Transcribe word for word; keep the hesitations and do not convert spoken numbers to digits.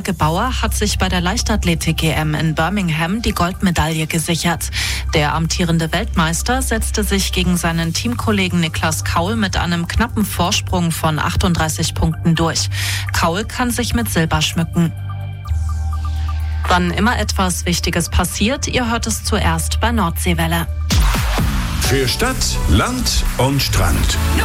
Imke Bauer hat sich bei der Leichtathletik-E M in Birmingham die Goldmedaille gesichert. Der amtierende Weltmeister setzte sich gegen seinen Teamkollegen Niklas Kaul mit einem knappen Vorsprung von achtunddreißig Punkten durch. Kaul kann sich mit Silber schmücken. Wann immer etwas Wichtiges passiert, ihr hört es zuerst bei Nordseewelle. Für Stadt, Land und Strand.